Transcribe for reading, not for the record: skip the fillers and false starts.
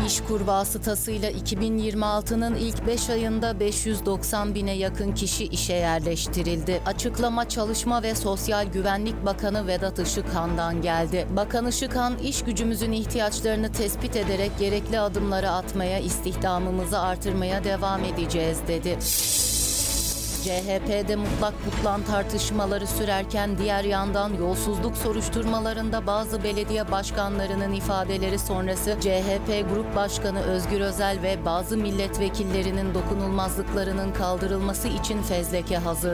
İşkur vasıtasıyla 2026'nın ilk 5 ayında 590 bine yakın kişi işe yerleştirildi. Açıklama Çalışma ve Sosyal Güvenlik Bakanı Vedat Işıkhan'dan geldi. Bakan Işıkhan, iş gücümüzün ihtiyaçlarını tespit ederek gerekli adımları atmaya, istihdamımızı artırmaya devam edeceğiz dedi. CHP'de mutlak butlan tartışmaları sürerken diğer yandan yolsuzluk soruşturmalarında bazı belediye başkanlarının ifadeleri sonrası CHP Grup Başkanı Özgür Özel ve bazı milletvekillerinin dokunulmazlıklarının kaldırılması için fezleke hazırladı.